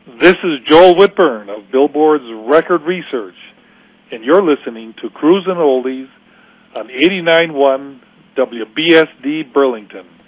This is Joel Whitburn of Billboard's Record Research, and you're listening to Cruisin' Oldies on 89.1 WBSD Burlington.